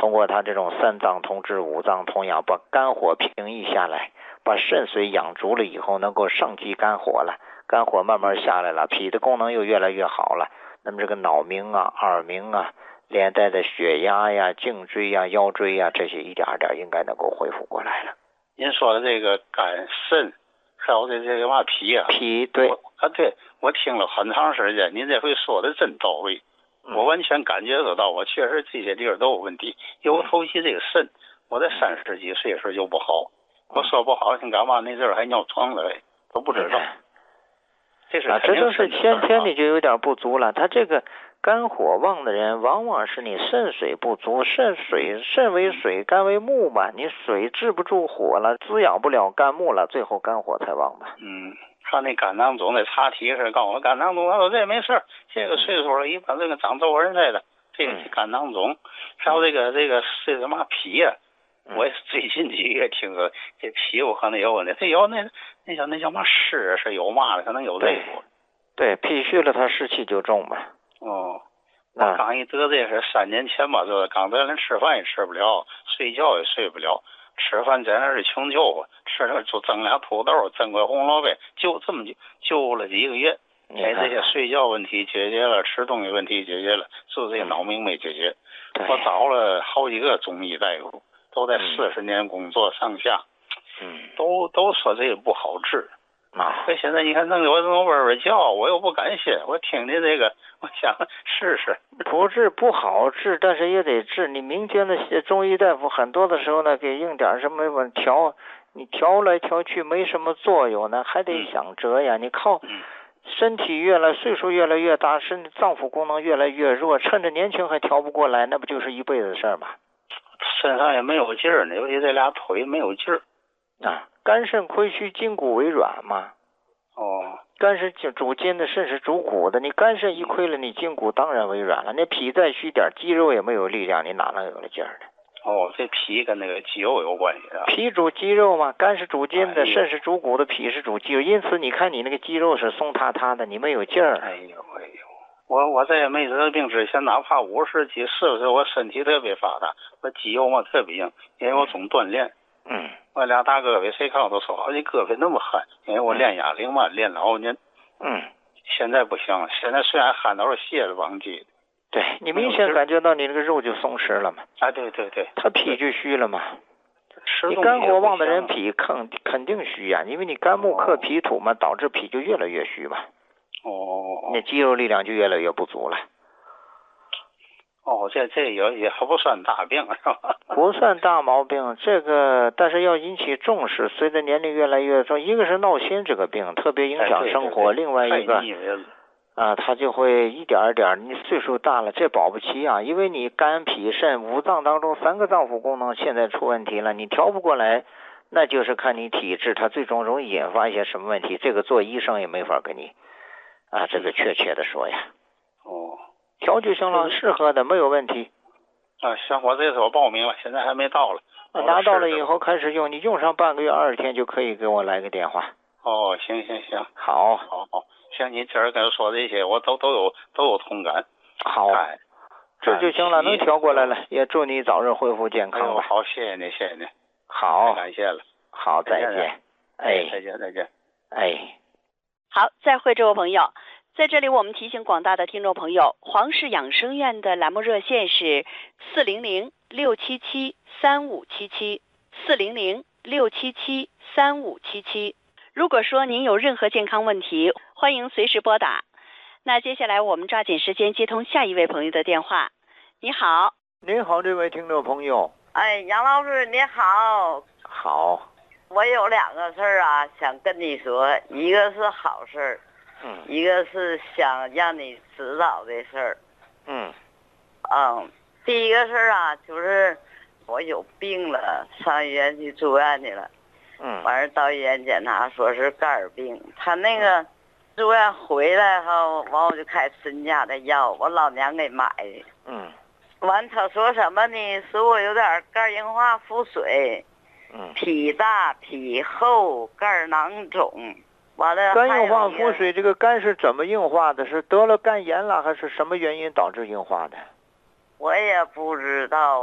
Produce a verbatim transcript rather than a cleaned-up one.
通过他这种三脏通治、五脏通养，把肝火平抑下来，把肾水养足了以后，能够上击肝火了，肝火慢慢下来了，脾的功能又越来越好了。那么这个脑鸣啊、耳鸣啊，连带的血压呀、颈椎呀、腰椎呀，这些一点点应该能够恢复过来了。 您说的这个肝肾，还有这这个嘛脾啊， 脾对啊，对我听了很长时间，您这回说的真到位， 嗯、 我完全感觉得到，我确实这些地方都有问题。尤其这个肾，我在三十几岁时就不好，我说不好，你干嘛那阵儿还尿床了，都不知道。这是啊，这都是先天的你就有点不足了。他这个肝火旺的人，往往是你肾水不足，肾水肾为水，肝为木嘛，你水治不住火了，滋养不了肝木了，最后肝火才旺嘛。 嗯，他那肝囊肿那查体是告诉我肝囊肿，他说这没事，这个岁数了，一般这个长皱纹似的，这个是肝囊肿，还有这个这个这什么脾呀、啊，我也是最近几个月听说这脾我可能有问题，这有那那叫那叫嘛湿是有嘛的，可能有这个。 对，脾虚了，他湿气就重嘛。 哦，我刚一得这是三年前吧，就是刚得连吃饭也吃不了，睡觉也睡不了，吃饭在那是穷救活，吃了就蒸俩土豆，蒸块红萝卜，就这么就救了几个月。哎，这些睡觉问题解决了，吃东西问题解决了，就这脑鸣没解决。嗯、我找了好几个中医大夫，都在四十年工作上下，嗯，都都说这个不好治。啊！所以现在你看弄得我这么嗡嗡叫，我又不敢歇。我听您这个，我想试试。 不治不好治，但是也得治。你民间的中医大夫很多的时候呢，给用点什么调，你调来调去没什么作用呢，还得想辙呀。你靠身体越来岁数越来越大，身体脏腑功能越来越弱，趁着年轻还调不过来，那不就是一辈子的事儿吗？ 身上也没有劲儿呢，尤其这俩腿没有劲儿啊。肝肾亏虚，筋骨为软嘛。 哦， 肝是主筋的，肾是主骨的。你肝肾一亏了，你筋骨当然为软了。那脾再虚点，肌肉也没有力量，你哪能有了劲儿呢？ 哦，这脾跟那个肌肉有关系啊。 脾主肌肉嘛，肝是主筋的，肾是主骨的，脾是主肌肉。因此，你看你那个肌肉是松塌塌的，你没有劲儿。 哎呦哎呦，我我在没得病之前，哪怕五十几、四十岁，我身体特别发达，我肌肉嘛特别硬，因为我总锻炼。 嗯。 我俩大胳膊，谁看我都说，你胳膊那么憨，因为我练哑铃嘛，练老年。 嗯， 现在不行了，现在虽然憨，都是卸了忘记。 对，你明显感觉到你那个肉就松弛了嘛。 啊，对对对， 他脾就虚了嘛。 吃你肝火旺的人脾肯肯定虚呀、啊，因为你肝木克脾土嘛，导致脾就越来越虚嘛。 哦。 那肌肉力量就越来越不足了。 哦，这这也也还不算大病是吧？ 不算大毛病，这个但是要引起重视。随着年龄越来越重，一个是闹心这个病特别影响生活， 哎、对对对另外一个啊，他就会一点一点，你岁数大了，这保不齐啊，因为你肝脾肾五脏当中三个脏腑功能现在出问题了，你调不过来，那就是看你体质，它最终容易引发一些什么问题，这个做医生也没法跟你啊这个确切的说呀。 哦。 调就行了，适合的没有问题。 啊，行，我这次我报名了，现在还没到了。 拿到了以后开始用，你用上半个月、二十天就可以给我来个电话。 哦，行行行， 好， 好好，像你今儿跟我说这些，我都都有都有同感。 好，哎、这就行了，能调过来了，也祝你早日恢复健康吧。 哎、好，谢谢你，谢谢你。 好， 感谢了。 好，再见。 哎，再见，再见。 哎， 好，再会，这位朋友。在这里，我们提醒广大的听众朋友，黄氏养生院的栏目热线是四零零六七七三五七七，四零零六七七三五七七。如果说您有任何健康问题，欢迎随时拨打。那接下来我们抓紧时间接通下一位朋友的电话。你好。 您好，这位听众朋友。 哎，杨老师你好。 好。 我有两个事儿啊，想跟你说，一个是好事儿。 嗯， 一个是想让你指导的事儿。 嗯， 嗯，第一个事儿啊，就是我有病了，上医院去住院去了。 嗯， 完事到医院检查说是肝儿病，他那个住院回来后，完我就开身家的药，我老娘给买的。 嗯， 完他说什么呢？说我有点肝硬化腹水。 嗯， 脾大脾厚，肝囊肿。完了， 肝硬化腹水，这个肝是怎么硬化的？是得了肝炎了，还是什么原因导致硬化的？ 我也不知道。